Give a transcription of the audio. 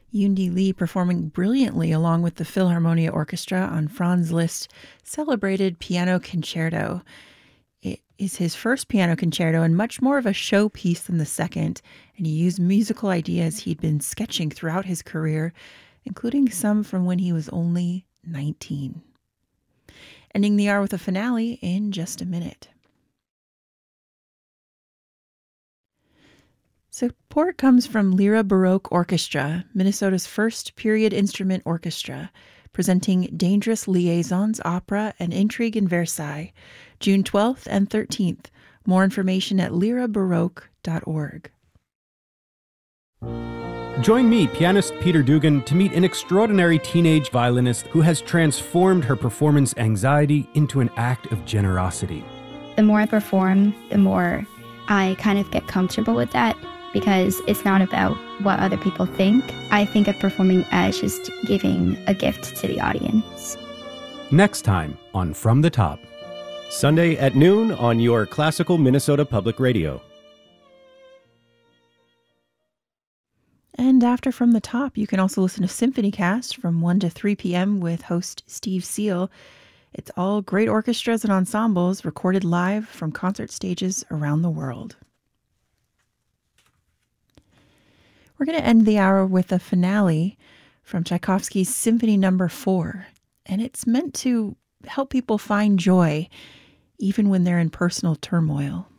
Yundi Lee performing brilliantly along with the Philharmonia Orchestra on Franz Liszt's celebrated piano concerto. It is his first piano concerto and much more of a showpiece than the second, and he used musical ideas he'd been sketching throughout his career, including some from when he was only 19. Ending the hour with a finale in just a minute. Support comes from Lyra Baroque Orchestra, Minnesota's first period instrument orchestra, presenting Dangerous Liaisons Opera and Intrigue in Versailles, June 12th and 13th. More information at lyrabaroque.org. Join me, pianist Peter Dugan, to meet an extraordinary teenage violinist who has transformed her performance anxiety into an act of generosity. The more I perform, the more I kind of get comfortable with that, because it's not about what other people think. I think of performing as just giving a gift to the audience. Next time on From the Top. Sunday at noon on your classical Minnesota Public Radio. And after From the Top, you can also listen to SymphonyCast from 1 to 3 p.m. with host Steve Seal. It's all great orchestras and ensembles recorded live from concert stages around the world. We're going to end the hour with a finale from Tchaikovsky's Symphony No. 4, and it's meant to help people find joy even when they're in personal turmoil.